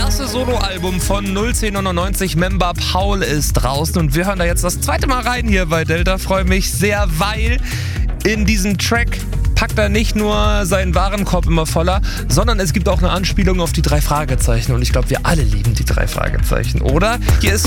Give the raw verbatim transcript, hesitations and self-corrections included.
erste Soloalbum von null zehn neunundneunzig, Member Paul, ist draußen und wir hören da jetzt das zweite Mal rein hier bei Delta. Freue mich sehr, weil in diesem Track packt er nicht nur seinen Warenkorb immer voller, sondern es gibt auch eine Anspielung auf die drei Fragezeichen und ich glaube, wir alle lieben die drei Fragezeichen, oder? Hier ist